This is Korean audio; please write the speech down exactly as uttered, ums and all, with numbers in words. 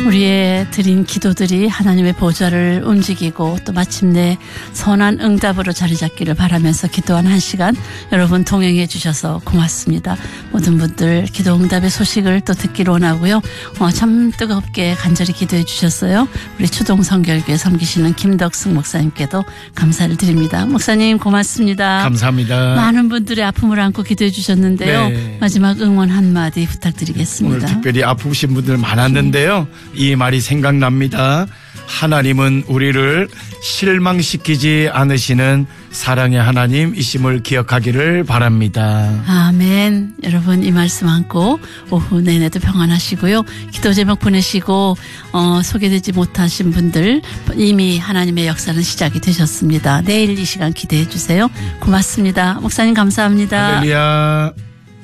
우리의 드린 기도들이 하나님의 보좌를 움직이고 또 마침내 선한 응답으로 자리 잡기를 바라면서 기도한 한 시간 여러분 동행해 주셔서 고맙습니다. 모든 분들 기도 응답의 소식을 또 듣기를 원하고요. 어, 참 뜨겁게 간절히 기도해 주셨어요. 우리 추동성결교회 섬기시는 김덕승 목사님께도 감사를 드립니다. 목사님 고맙습니다. 감사합니다. 많은 분들의 아픔을 안고 기도해 주셨는데요. 네. 마지막 응원 한마디 부탁드리겠습니다. 오늘 특별히 아프신 분들 많았는데요. 이 말이 생각납니다. 하나님은 우리를 실망시키지 않으시는 사랑의 하나님이심을 기억하기를 바랍니다. 아멘. 여러분 이 말씀 안고 오후 내내도 평안하시고요. 기도 제목 보내시고 어, 소개되지 못하신 분들 이미 하나님의 역사는 시작이 되셨습니다. 내일 이 시간 기대해 주세요. 고맙습니다. 목사님 감사합니다. 할렐루야.